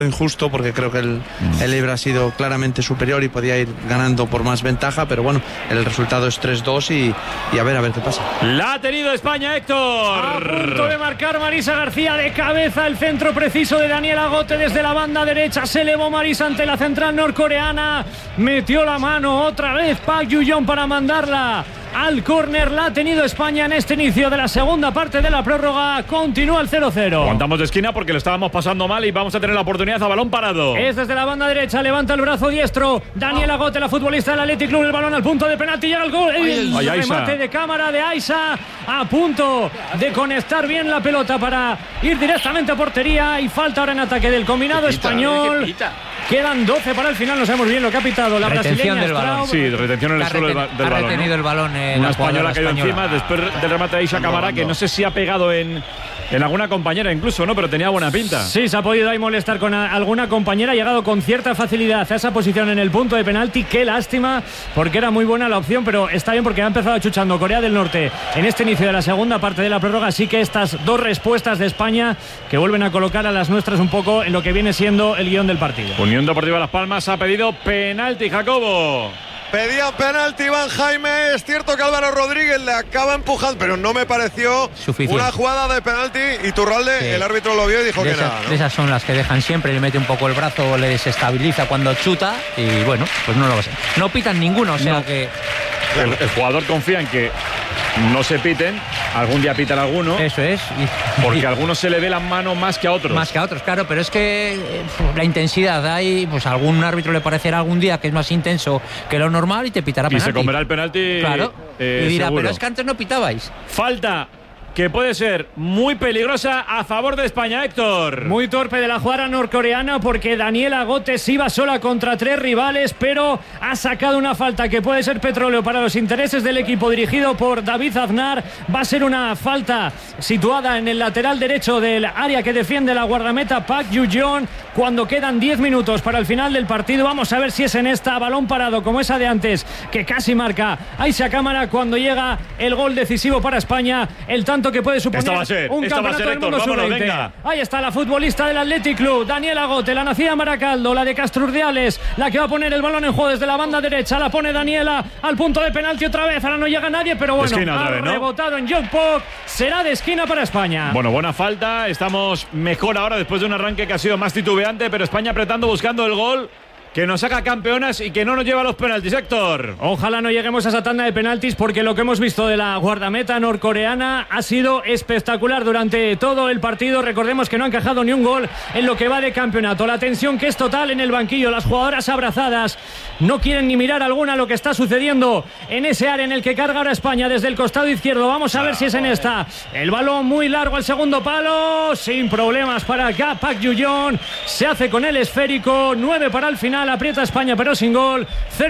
injusto porque creo que el Eibar ha sido claramente superior y podía ir ganando por más ventaja, pero bueno, el resultado es 3-2 y a ver qué pasa. La ha tenido España, Héctor. A punto de marcar Marisa García de cabeza, el centro preciso de Daniel Agote desde la banda derecha. Se elevó Marisa ante la central norcoreana, metió la mano otra vez Park Ju-yeon para mandarla al córner. La ha tenido España en este inicio de la segunda parte de la prórroga. Continúa el 0-0. Aguantamos de esquina porque lo estábamos pasando mal y vamos a tener la oportunidad a balón parado. Es desde la banda derecha, levanta el brazo diestro Daniel Agote, la futbolista del Athletic Club, el balón al punto de penalti, llega el gol. El remate de cámara de Aisha, a punto de conectar bien la pelota para ir directamente a portería, y falta ahora en ataque del combinado español. Quedan 12 para el final, no sabemos bien lo que ha pitado la brasileña del balón. Sí, retención en el suelo del balón. Ha retenido el balón. Una española ha caído encima después del remate de Aisha Camara, que no sé si ha pegado en alguna compañera incluso, ¿no? Pero tenía buena pinta. Sí, se ha podido ahí molestar con alguna compañera. Ha llegado con cierta facilidad a esa posición en el punto de penalti. Qué lástima, porque era muy buena la opción, pero está bien porque ha empezado chuchando Corea del Norte en este inicio de la segunda parte de la prórroga. Así que estas dos respuestas de España que vuelven a colocar a las nuestras un poco en lo que viene siendo el guión del partido. Unión Deportiva Las Palmas ha pedido penalti, Jacobo. Pedían penalti Iván Jaime. Es cierto que Álvaro Rodríguez le acaba empujando, pero no me pareció suficiente. Una jugada de penalti. Iturralde, sí. El árbitro lo vio y dijo que nada, ¿no? Esas son las que dejan siempre, le mete un poco el brazo, le desestabiliza cuando chuta y bueno, pues no lo va a ser. No pitan ninguno, o sea no. Que... El jugador confía en que no se piten, algún día pitan alguno. Eso es. Porque a algunos se le ve la mano más que a otros. Más que a otros, claro, pero es que la intensidad hay, pues a algún árbitro le parecerá algún día que es más intenso que lo normal y te pitará penalti. Y se comerá el penalti. Claro. Y dirá, seguro. pero es que antes no pitabais. Falta que puede ser muy peligrosa a favor de España, Héctor. Muy torpe de la jugada norcoreana porque Daniel Agote se iba sola contra tres rivales, pero ha sacado una falta que puede ser petróleo para los intereses del equipo dirigido por David Aznar. Va a ser una falta situada en el lateral derecho del área que defiende la guardameta Park Ju-yeon cuando quedan 10 minutos para el final del partido. Vamos a ver si es en esta, balón parado como esa de antes que casi marca Aisha Cámara cuando llega el gol decisivo para España, el tanto que puede suponer un campeonato del mundo sub-20. Ahí está la futbolista del Athletic Club, Daniel Agote, la nacida en Baracaldo, la de Castrurdiales, la que va a poner el balón en juego desde la banda derecha. La pone Daniela al punto de penalti otra vez. Ahora no llega nadie, pero bueno, ha rebotado en Jongpok. Será de esquina para España. Bueno, buena falta. Estamos mejor ahora después de un arranque que ha sido más titubeante, pero España apretando, buscando el gol que nos saca campeonas y que no nos lleva a los penaltis, Héctor. Ojalá no lleguemos a esa tanda de penaltis, porque lo que hemos visto de la guardameta norcoreana ha sido espectacular durante todo el partido. Recordemos que no ha encajado ni un gol en lo que va de campeonato. La tensión que es total en el banquillo, las jugadoras abrazadas, no quieren ni mirar alguna lo que está sucediendo en ese área en el que carga ahora España desde el costado izquierdo. Vamos a ver si es en esta. El balón muy largo al segundo palo, sin problemas para acá. Park Ju-yeon se hace con el esférico. 9 para el final. Aprieta España pero sin gol.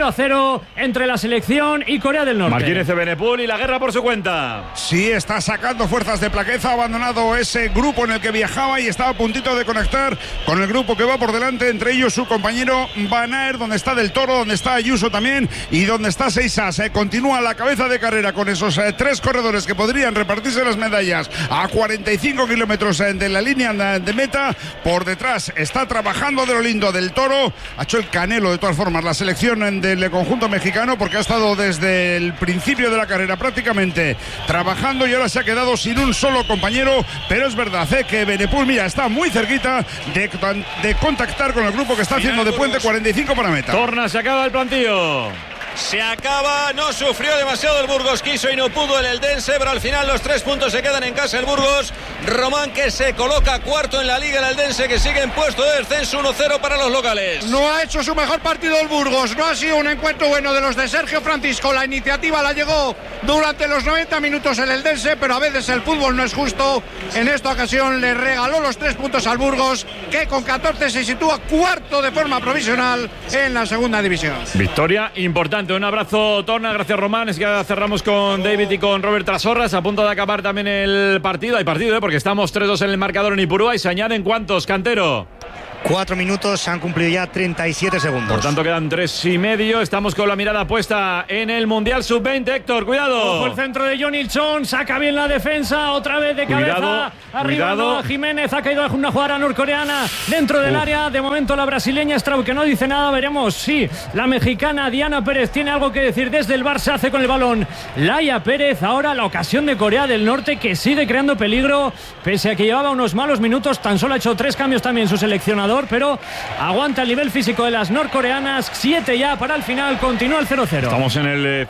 0-0 entre la selección y Corea del Norte. Martínez de Benepul y la guerra por su cuenta. Sí, está sacando fuerzas de Plaqueza. Ha abandonado ese grupo en el que viajaba y estaba a puntito de conectar con el grupo que va por delante, entre ellos su compañero Van Aert, donde está Del Toro, donde está Ayuso también y donde está Seisas. Continúa la cabeza de carrera con esos tres corredores que podrían repartirse las medallas a 45 kilómetros de la línea de meta. Por detrás está trabajando de lo lindo Del Toro. Ha hecho el canelo de todas formas la selección del conjunto mexicano, porque ha estado desde el principio de la carrera prácticamente trabajando y ahora se ha quedado sin un solo compañero. Pero es verdad que Benepul, mira, está muy cerquita de contactar con el grupo que está haciendo de puente. 45 para meta. Torna, se acaba el plantillo. Se acaba, no sufrió demasiado el Burgos, quiso y no pudo el Eldense, pero al final los 3 puntos se quedan en casa el Burgos. Román, que se coloca cuarto en la liga, el Eldense que sigue en puesto de descenso. 1-0 para los locales. No ha hecho su mejor partido el Burgos, no ha sido un encuentro bueno de los de Sergio Francisco. La iniciativa la llegó durante los 90 minutos el Eldense, pero a veces el fútbol no es justo. En esta ocasión le regaló los 3 puntos al Burgos, que con 14 se sitúa cuarto de forma provisional en la segunda división. Victoria importante. Un abrazo, Torna, gracias Román. Es que ya cerramos con David y con Robert Trasorras. A punto de acabar también el partido. Hay partido, porque estamos 3-2 en el marcador en Ipurúa. Y se añaden ¿cuántos, Cantero? 4 minutos, se han cumplido ya 37 segundos. Por tanto, quedan 3,5. Estamos con la mirada puesta en el Mundial Sub-20. Héctor, cuidado. Ojo el centro de Johnny Chon, saca bien la defensa, otra vez de cabeza. Cuidado, arriba Noah Jiménez, ha caído una jugadora norcoreana dentro del área. De momento la brasileña Straub, que no dice nada, veremos si la mexicana Diana Pérez tiene algo que decir desde el bar. Se hace con el balón Laia Pérez. Ahora la ocasión de Corea del Norte, que sigue creando peligro, pese a que llevaba unos malos minutos. Tan solo ha hecho 3 cambios también su seleccionador, pero aguanta el nivel físico de las norcoreanas. 7 ya para el final, continúa el 0-0. Estamos en el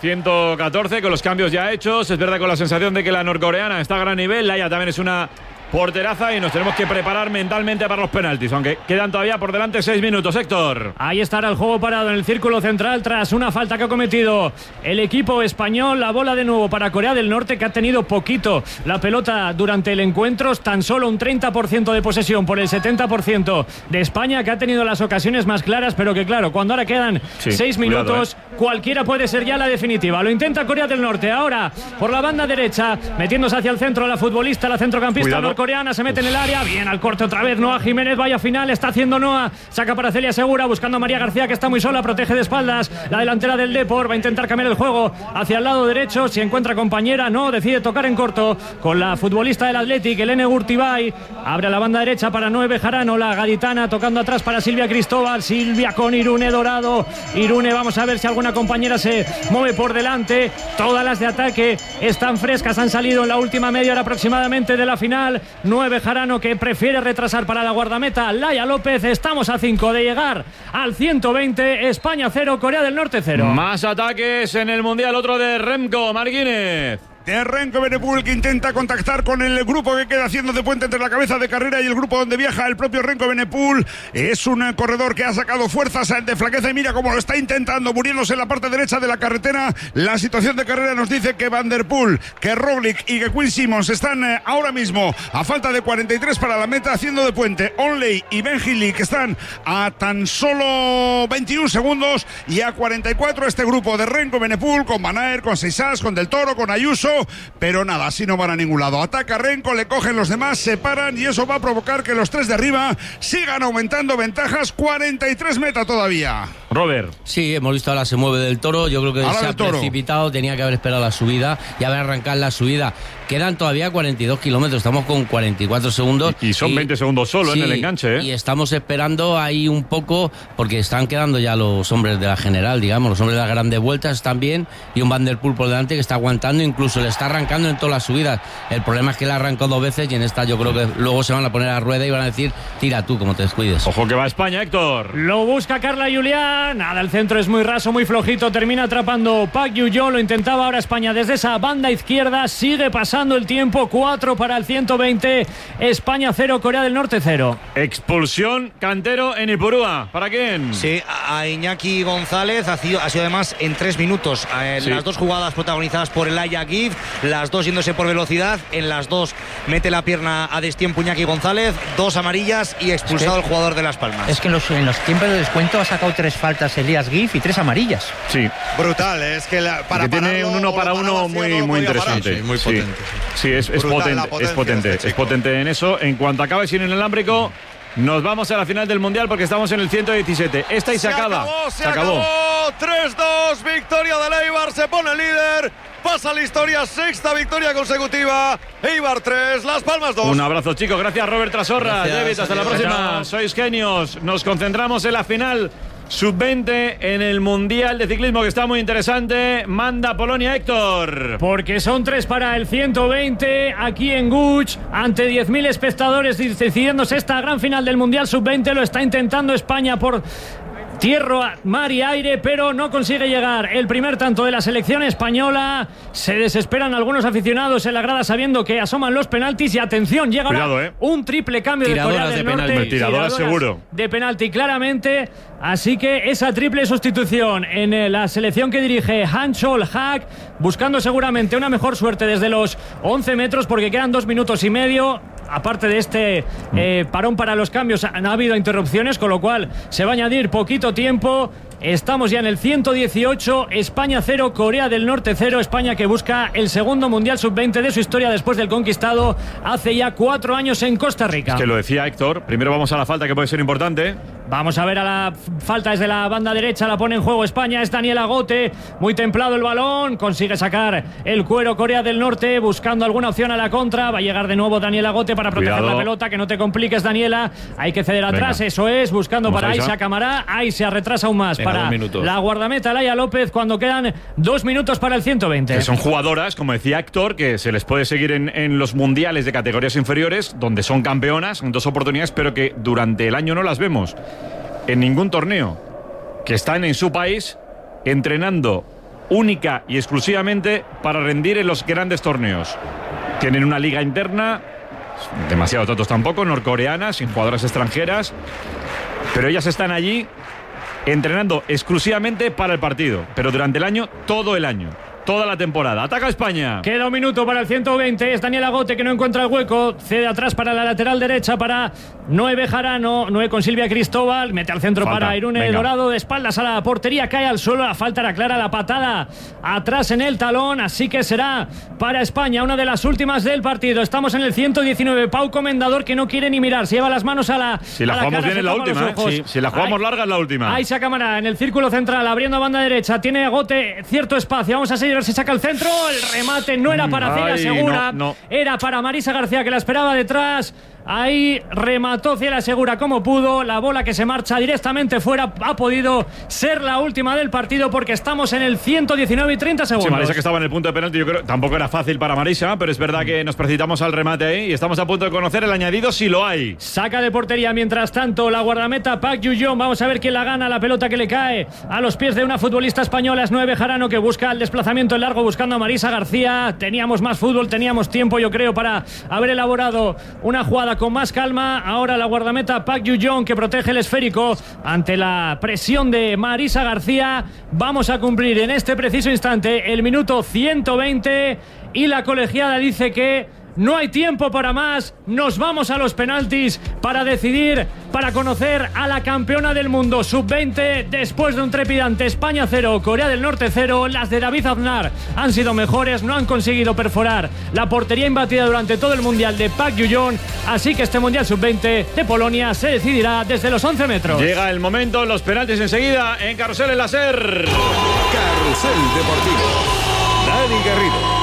114 con los cambios ya hechos. Es verdad, con la sensación de que la norcoreana está a gran nivel. Laia también es una porteraza y nos tenemos que preparar mentalmente para los penaltis, aunque quedan todavía por delante 6 minutos. Héctor. Ahí estará el juego parado en el círculo central tras una falta que ha cometido el equipo español. La bola de nuevo para Corea del Norte, que ha tenido poquito la pelota durante el encuentro. Tan solo un 30% de posesión por el 70% de España, que ha tenido las ocasiones más claras, pero que claro, cuando ahora quedan 6 minutos, cualquiera puede ser ya la definitiva. Lo intenta Corea del Norte ahora por la banda derecha, metiéndose hacia el centro la futbolista, la centrocampista norcoreana. Se mete en el área, bien al corte otra vez Noah Jiménez, vaya final está haciendo Noah, saca para Celia Segura, buscando a María García, que está muy sola, protege de espaldas la delantera del Depor, va a intentar cambiar el juego hacia el lado derecho, si encuentra compañera, no, decide tocar en corto con la futbolista del Athletic, Elene Urtibay, abre a la banda derecha para Noé Bejarano, la gaditana, tocando atrás para Silvia Cristóbal, Silvia con Irune Dorado, Irune, vamos a ver si alguna compañera se mueve por delante. Todas las de ataque están frescas, han salido en la última media hora aproximadamente de la final. 9 Jarano, que prefiere retrasar para la guardameta Laia López. Estamos a 5 de llegar al 120. España 0, Corea del Norte 0. Más ataques en el Mundial, otro de Remco Martínez. De Renko Evenepoel, que intenta contactar con el grupo que queda haciendo de puente entre la cabeza de carrera y el grupo donde viaja el propio Renko Evenepoel. Es un corredor que ha sacado fuerzas de flaqueza y mira cómo lo está intentando, muriéndose en la parte derecha de la carretera. La situación de carrera nos dice que Van der Poel, que Roglic y que Quinn Simmons están ahora mismo a falta de 43 para la meta, haciendo de puente. Onley y Ben Hilly, que están a tan solo 21 segundos, y a 44 este grupo de Renko Evenepoel, con Van Aert, con Seisas, con Del Toro, con Ayuso. Pero nada, así no van a ningún lado. Ataca Renko, le cogen los demás, se paran, y eso va a provocar que los 3 de arriba sigan aumentando ventajas. 43 meta todavía. Robert. Sí, hemos visto ahora se mueve Del Toro. Yo creo que ahora se ha precipitado, tenía que haber esperado la subida y haber arrancado la subida. Quedan todavía 42 kilómetros, estamos con 44 segundos. Y son 20 segundos solo, sí, en el enganche, ¿eh? Y estamos esperando ahí un poco, porque están quedando ya los hombres de la general, digamos, los hombres de las grandes vueltas también, y un Van der Poel por delante que está aguantando, incluso le está arrancando en todas las subidas. El problema es que le arrancó 2 veces y en esta yo creo que luego se van a poner a rueda y van a decir, tira tú como te descuides. Ojo que va a España, Héctor. Lo busca Carla Julián. Nada, el centro es muy raso, muy flojito. Termina atrapando Park Yu-jo. Lo intentaba ahora España desde esa banda izquierda. Sigue pasando el tiempo. 4 para el 120. España 0, Corea del Norte 0. Expulsión, Cantero en Ipurúa. ¿Para quién? Sí, a Iñaki González. Ha sido además en 3 minutos. Sí. Las 2 jugadas protagonizadas por el Aya Gift, las 2 yéndose por velocidad. En las 2 mete la pierna a destiempo Iñaki González. 2 amarillas y expulsado el jugador de Las Palmas. Es que en los tiempos de descuento ha sacado 3 faltas Elías Gift y 3 amarillas. Sí. Brutal, es que para tiene un 1 para 1 muy interesante. Sí, muy potente. Sí, es potente en eso. En cuanto acabe sin el inalámbrico, nos vamos a la final del Mundial, porque estamos en el 117. Esta y se acaba. Se acabó. 3-2, victoria del Eibar, se pone líder. Pasa la historia, 6ª victoria consecutiva. Eibar 3, Las Palmas 2. Un abrazo, chicos. Gracias, Robert Trasorra. David, hasta la próxima. Chao. Sois genios. Nos concentramos en la final Sub-20 en el Mundial de Ciclismo, que está muy interesante. Manda Polonia, Héctor. Porque son 3 para el 120 aquí en Guch, ante 10.000 espectadores decidiéndose esta gran final del Mundial Sub-20. Lo está intentando España por tierra, mar y aire, pero no consigue llegar. El primer tanto de la selección española. Se desesperan algunos aficionados en la grada sabiendo que asoman los penaltis. Y atención, llega ahora un triple cambio de Corea del Norte. Tiradoras seguro. De penalti, claramente. Así que esa triple sustitución en la selección que dirige Han-Chol Hak, buscando seguramente una mejor suerte desde los 11 metros, porque quedan 2 minutos y medio. aparte de este parón para los cambios, ha habido interrupciones, con lo cual se va a añadir poquito tiempo. Estamos ya en el 118, España 0, Corea del Norte 0, España que busca el segundo Mundial Sub-20 de su historia después del conquistado hace ya 4 años en Costa Rica. Es que lo decía Héctor, primero vamos a la falta que puede ser importante. Vamos a ver a la falta desde la banda derecha, la pone en juego España, es Daniel Agote, muy templado el balón, consigue sacar el cuero Corea del Norte, buscando alguna opción a la contra, va a llegar de nuevo Daniel Agote para proteger la pelota, que no te compliques Daniela, hay que ceder atrás, eso es, buscando para Aisha Camará, Aisha retrasa aún más para la guardameta Laia López cuando quedan 2 minutos para el 120. Que son jugadoras, como decía Héctor, que se les puede seguir en los mundiales de categorías inferiores, donde son campeonas en 2 oportunidades, pero que durante el año no las vemos en ningún torneo, que están en su país entrenando única y exclusivamente para rendir en los grandes torneos. Tienen una liga interna, demasiado tontos tampoco, norcoreanas, sin jugadoras extranjeras, pero ellas están allí entrenando exclusivamente para el partido, pero durante el año, todo el año, toda la temporada. Ataca España. Queda 1 minuto para el 120. Es Daniel Agote que no encuentra el hueco. Cede atrás para la lateral derecha para Noé Bejarano. Noé con Silvia Cristóbal. Mete al centro para Irune Dorado. De espaldas a la portería. Cae al suelo. La falta era clara. La patada atrás en el talón. Así que será para España una de las últimas del partido. Estamos en el 119. Pau Comendador que no quiere ni mirar. Se lleva las manos a la. Si la jugamos bien en la última. Si la jugamos larga es la última. Aisha Camará en el círculo central. Abriendo a banda derecha. Tiene Agote cierto espacio. Vamos a seguir. Se saca el centro, el remate no era para Celia Segura, era para Marisa García que la esperaba detrás. Ahí remató Ciela Segura como pudo. La bola que se marcha directamente fuera ha podido ser la última del partido porque estamos en el 119 y 30 segundos. Sí, Marisa que estaba en el punto de penalti, yo creo tampoco era fácil para Marisa, pero es verdad que nos precipitamos al remate ahí y estamos a punto de conocer el añadido si lo hay. Saca de portería mientras tanto la guardameta Park Yu-yeon. Vamos a ver quién la gana. La pelota que le cae a los pies de una futbolista española es Noé Bejarano que busca el desplazamiento en largo buscando a Marisa García. Teníamos más fútbol, teníamos tiempo yo creo para haber elaborado una jugada con más calma. Ahora la guardameta Park Yu-yeon que protege el esférico ante la presión de Marisa García. Vamos a cumplir en este preciso instante el minuto 120 y la colegiada dice que no hay tiempo para más. Nos vamos a los penaltis para decidir, para conocer a la campeona del mundo sub-20 después de un trepidante España 0, Corea del Norte 0. Las de David Aznar han sido mejores, no han conseguido perforar la portería imbatida durante todo el mundial de Park Yu-yeon, así que este mundial sub-20 de Polonia se decidirá desde los 11 metros. Llega el momento, los penaltis enseguida en Carrusel en la SER. Carrusel Deportivo. Dani Garrido.